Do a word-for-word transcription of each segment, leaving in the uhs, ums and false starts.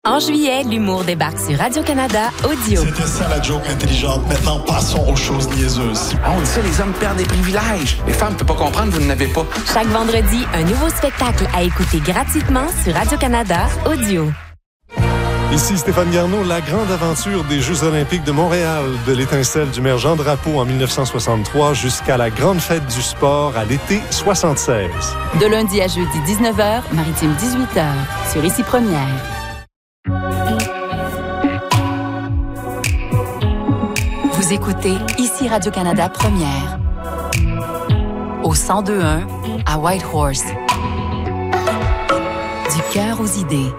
En juillet, l'humour débarque sur Radio-Canada Audio. C'était ça la joke intelligente. Maintenant, passons aux choses niaiseuses. Ah, on dit ça, les hommes perdent des privilèges. Les femmes ne peuvent pas comprendre, vous n'avez pas. Chaque vendredi, un nouveau spectacle à écouter gratuitement sur Radio-Canada Audio. Ici Stéphane Garneau, la grande aventure des Jeux olympiques de Montréal, de l'étincelle du maire Jean Drapeau en dix-neuf cent soixante-trois jusqu'à la grande fête du sport à l'été soixante-seize. De lundi à jeudi dix-neuf heures, Maritime dix-huit heures, sur Ici Première. Vous écoutez Ici Radio-Canada Première. Au cent deux point un, à Whitehorse. Du cœur aux idées.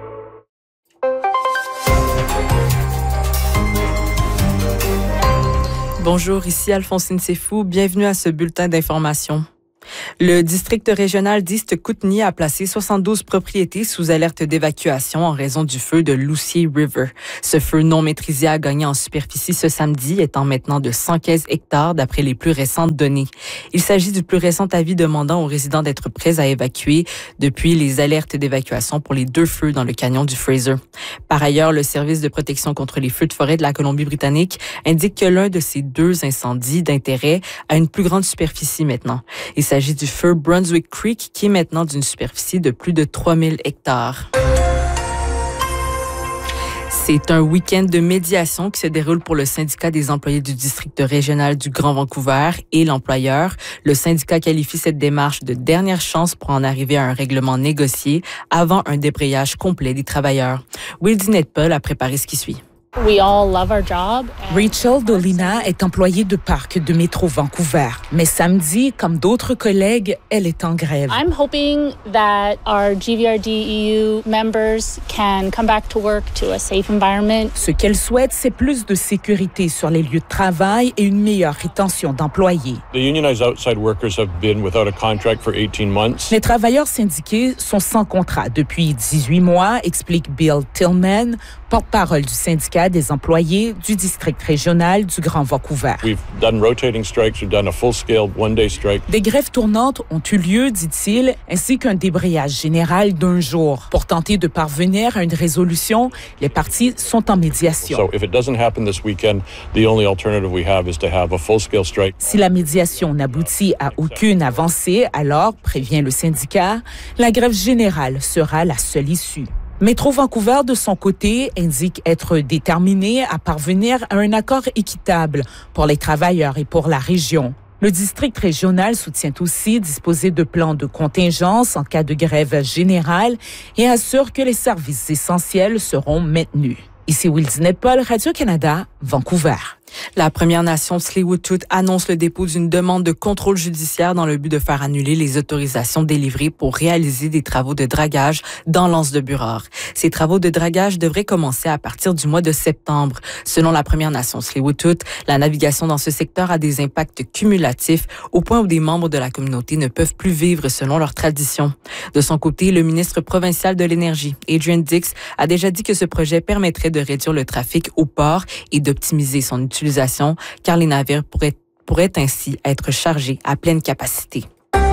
Bonjour, ici Alphonsine Sefou. Bienvenue à ce bulletin d'information. Le district régional d'East Kootenay a placé soixante-douze propriétés sous alerte d'évacuation en raison du feu de Lucy River. Ce feu non maîtrisé a gagné en superficie ce samedi, étant maintenant de cent quinze hectares d'après les plus récentes données. Il s'agit du plus récent avis demandant aux résidents d'être prêts à évacuer depuis les alertes d'évacuation pour les deux feux dans le canyon du Fraser. Par ailleurs, le service de protection contre les feux de forêt de la Colombie-Britannique indique que l'un de ces deux incendies d'intérêt a une plus grande superficie maintenant. Il s'agit du feu Brunswick Creek qui est maintenant d'une superficie de plus de trois mille hectares. C'est un week-end de médiation qui se déroule pour le syndicat des employés du district régional du Grand Vancouver et l'employeur. Le syndicat qualifie cette démarche de dernière chance pour en arriver à un règlement négocié avant un débrayage complet des travailleurs. Will Dinette-Paul a préparé ce qui suit. We all love our job. Rachel Dolina est employée de parc de métro Vancouver. Mais samedi, comme d'autres collègues, elle est en grève. I'm hoping that our G V R D E U members can come back to work to a safe environment. Ce qu'elle souhaite, c'est plus de sécurité sur les lieux de travail et une meilleure rétention d'employés. The unionized outside workers have been without a contract for eighteen months. Les travailleurs syndiqués sont sans contrat depuis dix-huit mois, explique Bill Tillman, porte-parole du syndicat des employés du district régional du Grand Vancouver. We've done rotating strikes, we've done a full-scale one-day strike. Des grèves tournantes ont eu lieu, dit-il, ainsi qu'un débrayage général d'un jour. Pour tenter de parvenir à une résolution, les parties sont en médiation. So if it doesn't happen this weekend, the only alternative we have is to have a full-scale strike. Si la médiation n'aboutit à aucune avancée, alors, prévient le syndicat, la grève générale sera la seule issue. Métro Vancouver, de son côté, indique être déterminé à parvenir à un accord équitable pour les travailleurs et pour la région. Le district régional soutient aussi disposer de plans de contingence en cas de grève générale et assure que les services essentiels seront maintenus. Ici Will Dinette-Paul, Radio-Canada, Vancouver. La Première Nation Tsleil-Waututh annonce le dépôt d'une demande de contrôle judiciaire dans le but de faire annuler les autorisations délivrées pour réaliser des travaux de dragage dans l'anse de Burrard. Ces travaux de dragage devraient commencer à partir du mois de septembre. Selon la Première Nation Tsleil-Waututh, la navigation dans ce secteur a des impacts cumulatifs au point où des membres de la communauté ne peuvent plus vivre selon leurs traditions. De son côté, le ministre provincial de l'Énergie, Adrian Dix, a déjà dit que ce projet permettrait de réduire le trafic au port et d'optimiser son utilisation. Car les navires pourraient, pourraient ainsi être chargés à pleine capacité.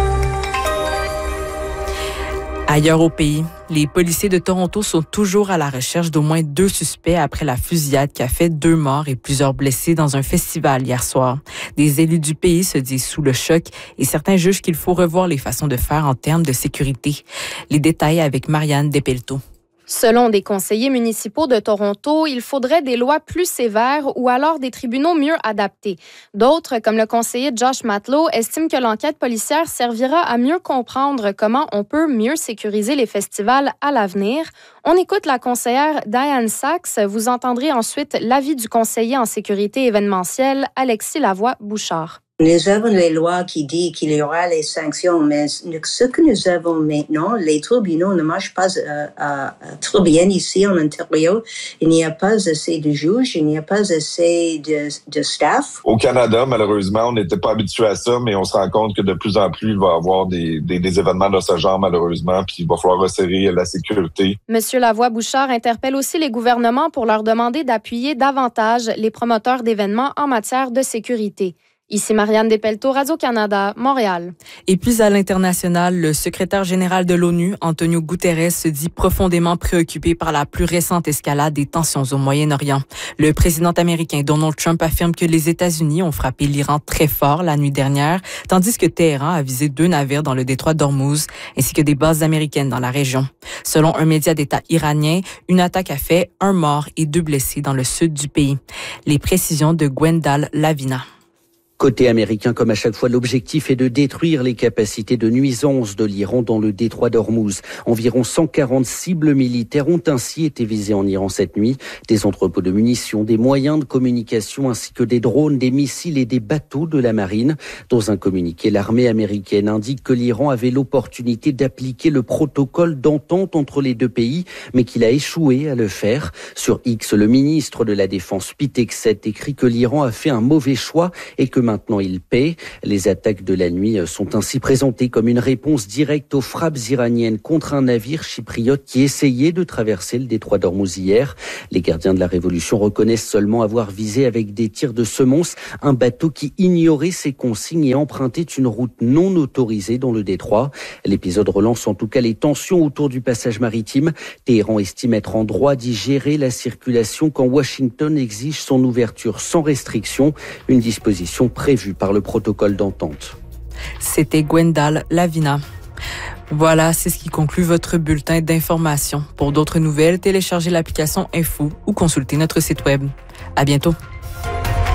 Ailleurs au pays, les policiers de Toronto sont toujours à la recherche d'au moins deux suspects après la fusillade qui a fait deux morts et plusieurs blessés dans un festival hier soir. Des élus du pays se disent sous le choc et certains jugent qu'il faut revoir les façons de faire en termes de sécurité. Les détails avec Marianne Despelto. Selon des conseillers municipaux de Toronto, il faudrait des lois plus sévères ou alors des tribunaux mieux adaptés. D'autres, comme le conseiller Josh Matlow, estiment que l'enquête policière servira à mieux comprendre comment on peut mieux sécuriser les festivals à l'avenir. On écoute la conseillère Diane Sachs. Vous entendrez ensuite l'avis du conseiller en sécurité événementielle, Alexis Lavoie-Bouchard. Nous avons les lois qui disent qu'il y aura les sanctions, mais ce que nous avons maintenant, les tribunaux ne marchent pas euh, euh, trop bien ici en Ontario. Il n'y a pas assez de juges, il n'y a pas assez de, de staff. Au Canada, malheureusement, on n'était pas habitué à ça, mais on se rend compte que de plus en plus, il va y avoir des, des, des événements de ce genre, malheureusement, puis il va falloir resserrer la sécurité. Monsieur Lavoie-Bouchard interpelle aussi les gouvernements pour leur demander d'appuyer davantage les promoteurs d'événements en matière de sécurité. Ici Marianne Despelteaux, Radio-Canada, Montréal. Et puis à l'international, le secrétaire général de l'ONU, Antonio Guterres, se dit profondément préoccupé par la plus récente escalade des tensions au Moyen-Orient. Le président américain Donald Trump affirme que les États-Unis ont frappé l'Iran très fort la nuit dernière, tandis que Téhéran a visé deux navires dans le détroit d'Ormuz, ainsi que des bases américaines dans la région. Selon un média d'État iranien, une attaque a fait un mort et deux blessés dans le sud du pays. Les précisions de Gwendal Lavina. Côté américain, comme à chaque fois, l'objectif est de détruire les capacités de nuisance de l'Iran dans le détroit d'Ormuz. Environ cent quarante cibles militaires ont ainsi été visées en Iran cette nuit. Des entrepôts de munitions, des moyens de communication ainsi que des drones, des missiles et des bateaux de la marine. Dans un communiqué, l'armée américaine indique que l'Iran avait l'opportunité d'appliquer le protocole d'entente entre les deux pays, mais qu'il a échoué à le faire. Sur X, le ministre de la Défense, Pete Hegseth, écrit que l'Iran a fait un mauvais choix et que maintenant il paie. Les attaques de la nuit sont ainsi présentées comme une réponse directe aux frappes iraniennes contre un navire chypriote qui essayait de traverser le détroit d'Ormuz hier. Les gardiens de la Révolution reconnaissent seulement avoir visé avec des tirs de semonce un bateau qui ignorait ses consignes et empruntait une route non autorisée dans le détroit. L'épisode relance en tout cas les tensions autour du passage maritime. Téhéran estime être en droit d'y gérer la circulation quand Washington exige son ouverture sans restriction, une disposition prévu par le protocole d'entente. C'était Gwendal Lavina. Voilà, c'est ce qui conclut votre bulletin d'information. Pour d'autres nouvelles, téléchargez l'application Info ou consultez notre site web. À bientôt.